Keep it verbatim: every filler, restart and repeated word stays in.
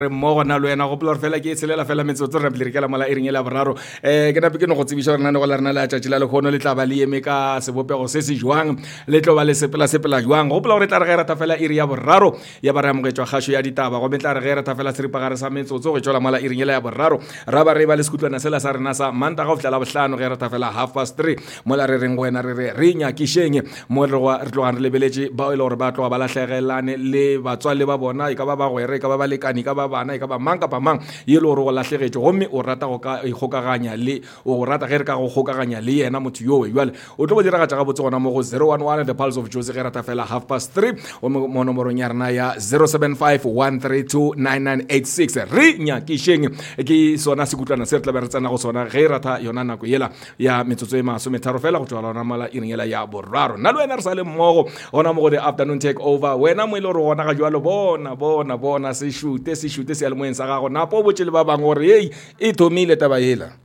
mo gona lo ena go plola fela ke tshelela fela metsotso re ble re kela mola iring la boraro eh ke na ke no go tsebisha rena go la rena la tšatši la le khono le tla ba le eme ka sebopego se se jwang le tlo ba le sepela sepela jwang go plola re tla re ga rata fela iri ya boraro ya ba re amogetswa gasho ya ditaba go metla re ga rata fela seripa gare sa metsotso go tšola mola iring ya boraro ra ba re ba le skutlwana sela sa rena sa manta ga fela bohlano ga rata fela half past three mola re reng go ena re re re nya kisheng mo re go re tloga re lebeletse ba ile gore ba tloga ba lahlegelane le batswale ba bona e ka ba ba go re ka ba ba lekani ka ba bana e ka ba mang ka ba mang ye le gore go lahlegetse gomme o rata go ka ikgokaganya le o rata ge re ka go kgokaganya le yena motho yo jwale o tlo go dira ga tsa ga botse gona mo go zero one one the pulse of Jose ge rata fela half past three o mo nomorong ya rena ya zero seven five one three two nine nine eight six re nya ke sheng ke sona se kutlwana se tla be re tsena go sona ge rata yona nako yela ya metsotso e maso metharo fela go tswala rona mala iring yela ya boraro nna lo ena re sa le mmogo gona mo go the afternoon take over wena mo ile re gona ga jwalo bona bona bona se shute se shute se ya le moeng sa gago napo botse le ba bang gore hey e thomile taba yela